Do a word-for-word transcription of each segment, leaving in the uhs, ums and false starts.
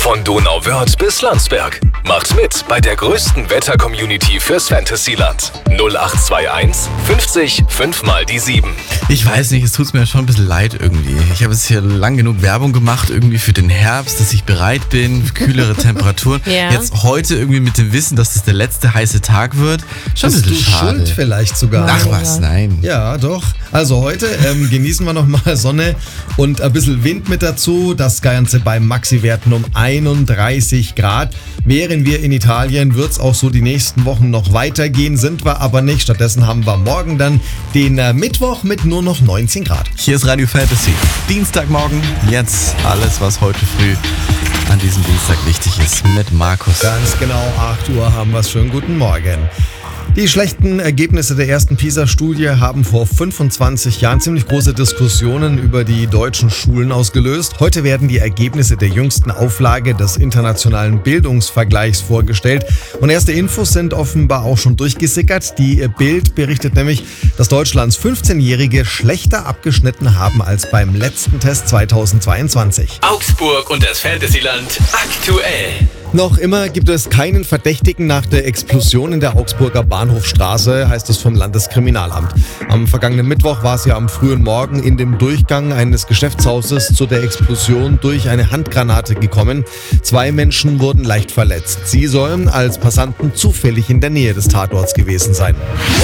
Von Donauwörth bis Landsberg. Macht mit bei der größten Wetter-Community fürs Fantasyland. null acht zwei eins fünfzig fünf mal die sieben. Ich weiß nicht, es tut mir schon ein bisschen leid irgendwie. Ich habe jetzt hier lang genug Werbung gemacht irgendwie für den Herbst, dass ich bereit bin, für kühlere Temperaturen. Ja. Jetzt heute irgendwie mit dem Wissen, dass es der letzte heiße Tag wird. Schon ein Bist bisschen du schade. schuld vielleicht sogar? Ach was, nein. Ja, doch. Also heute ähm, genießen wir nochmal Sonne und ein bisschen Wind mit dazu. Das Ganze bei Maxi-Werten um einunddreißig Grad. Wären wir in Italien, wird es auch so die nächsten Wochen noch weitergehen, sind wir aber nicht. Stattdessen haben wir morgen dann den äh, Mittwoch mit nur noch neunzehn Grad. Hier ist Radio Fantasy. Dienstagmorgen, jetzt alles, was heute früh an diesem Dienstag wichtig ist, mit Markus. Ganz genau, acht Uhr haben wir es. Schönen guten Morgen. Die schlechten Ergebnisse der ersten PISA-Studie haben vor fünfundzwanzig Jahren ziemlich große Diskussionen über die deutschen Schulen ausgelöst. Heute werden die Ergebnisse der jüngsten Auflage des internationalen Bildungsvergleichs vorgestellt. Und erste Infos sind offenbar auch schon durchgesickert. Die Bild berichtet nämlich, dass Deutschlands fünfzehnjährige schlechter abgeschnitten haben als beim letzten Test zweitausendzweiundzwanzig. Augsburg und das Fantasyland aktuell. Noch immer gibt es keinen Verdächtigen nach der Explosion in der Augsburger Bahnhofstraße, heißt es vom Landeskriminalamt. Am vergangenen Mittwoch war es ja am frühen Morgen in dem Durchgang eines Geschäftshauses zu der Explosion durch eine Handgranate gekommen. Zwei Menschen wurden leicht verletzt. Sie sollen als Passanten zufällig in der Nähe des Tatorts gewesen sein.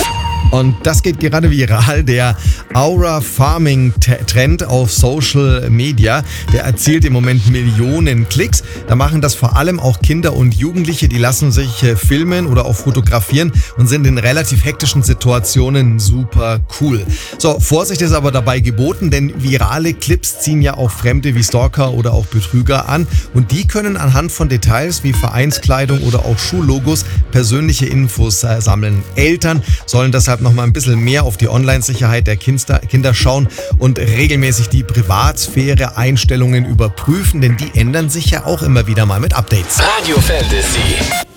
Und das geht gerade viral. Der Aura Farming Trend auf Social Media, der erzielt im Moment Millionen Klicks. Da machen das vor allem auch Kinder und Jugendliche, die lassen sich äh, filmen oder auch fotografieren und sind in relativ hektischen Situationen super cool. So, Vorsicht ist aber dabei geboten, denn virale Clips ziehen ja auch Fremde wie Stalker oder auch Betrüger an und die können anhand von Details wie Vereinskleidung oder auch Schullogos persönliche Infos äh, sammeln. Eltern sollen deshalb noch mal ein bisschen mehr auf die Online-Sicherheit der Kinder schauen und regelmäßig die Privatsphäre-Einstellungen überprüfen, denn die ändern sich ja auch immer wieder mal mit Updates. Radio Fantasy.